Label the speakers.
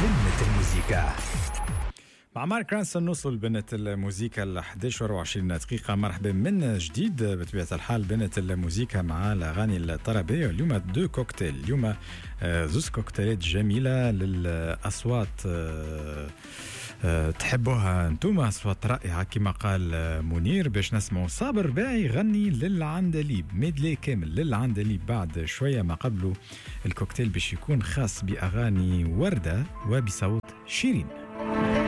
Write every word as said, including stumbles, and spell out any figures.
Speaker 1: بنت الموسيقى.
Speaker 2: مع مارك رانسون نوصل بنت الموسيقى ل إحدى عشر وعشرين دقيقة. مرحبا من جديد بطبيعة الحال بنت الموسيقى مع الأغاني الطربية. اليوم دو كوكتيل، اليوم زوز كوكتيلات جميلة للأصوات تحبوها انتم، أصوات رائعة كما قال منير. باش نسمعوا صابر باعي يغني للعندليب، ميدلي كامل للعندليب بعد شوية. ما قبله الكوكتيل باش يكون خاص بأغاني وردة وبصوت شيرين.